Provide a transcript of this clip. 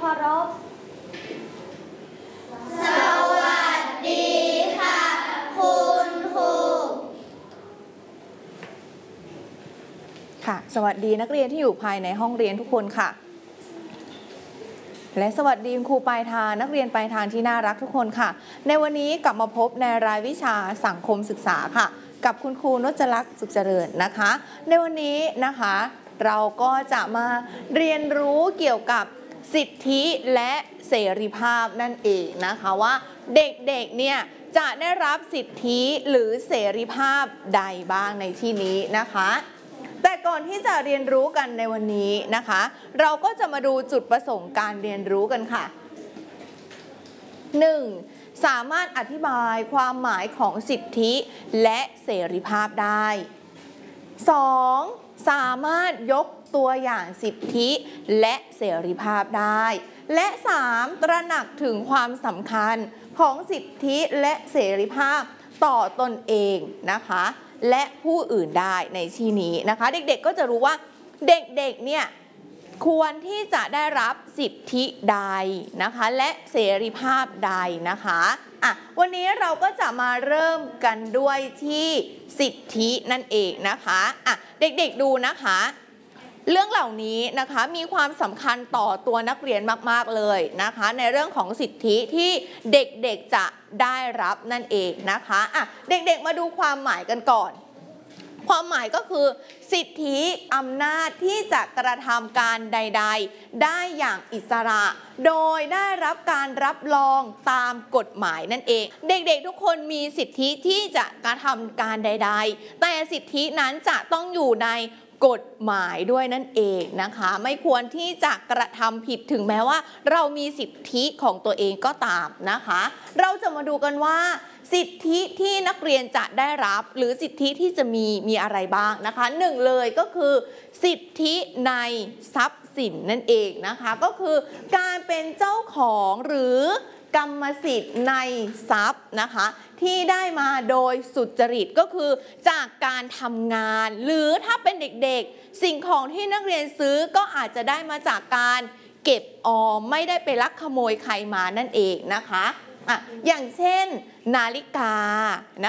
เคารพสวัสดีค่ะคุณครูค่ะสวัสดีนักเรียนที่อยู่ภายในห้องเรียนทุกคนค่ะและสวัสดีครูปลายทางนักเรียนปลายทางที่น่ารักทุกคนค่ะในวันนี้กลับมาพบในรายวิชาสังคมศึกษาค่ะกับคุณครูนจลักษณ์สุขเจริญนะคะในวันนี้นะคะเราก็จะมาเรียนรู้เกี่ยวกับสิทธิและเสรีภาพนั่นเองนะคะว่าเด็กๆเนี่ยจะได้รับสิทธิหรือเสรีภาพใดบ้างในที่นี้นะคะแต่ก่อนที่จะเรียนรู้กันในวันนี้นะคะเราก็จะมาดูจุดประสงค์การเรียนรู้กันค่ะ 1. สามารถอธิบายความหมายของสิทธิและเสรีภาพได้ 2. สามารถยกตัวอย่างสิทธิและเสรีภาพได้และ 3. ตระหนักถึงความสำคัญของสิทธิและเสรีภาพต่อตนเองนะคะและผู้อื่นได้ในที่นี้นะคะเด็กๆก็จะรู้ว่าเด็กๆเนี่ยควรที่จะได้รับสิทธิใดนะคะและเสรีภาพใดนะคะวันนี้เราก็จะมาเริ่มกันด้วยที่สิทธินั่นเองนะคะเด็กๆดูนะคะเรื่องเหล่านี้นะคะมีความสำคัญต่อตัวนักเรียนมากๆเลยนะคะในเรื่องของสิทธิที่เด็กๆจะได้รับนั่นเองนะคะเด็กๆมาดูความหมายกันก่อนความหมายก็คือสิทธิอำนาจที่จะกระทำการใดๆได้อย่างอิสระโดยได้รับการรับรองตามกฎหมายนั่นเองเด็กๆทุกคนมีสิทธิที่จะกระทำการใดๆแต่สิทธินั้นจะต้องอยู่ในกฎหมายด้วยนั่นเองนะคะไม่ควรที่จะกระทำผิดถึงแม้ว่าเรามีสิทธิของตัวเองก็ตามนะคะเราจะมาดูกันว่าสิทธิที่นักเรียนจะได้รับหรือสิทธิที่จะมีอะไรบ้างนะคะหนึ่งเลยก็คือสิทธิในทรัพย์สินนั่นเองนะคะก็คือการเป็นเจ้าของหรือกรรมสิทธิ์ในทรัพย์นะคะที่ได้มาโดยสุจริตก็คือจากการทำงานหรือถ้าเป็นเด็กๆสิ่งของที่นักเรียนซื้อก็อาจจะได้มาจากการเก็บออมไม่ได้ไปลักขโมยใครมานั่นเองนะคะอย่างเช่นนาฬิกา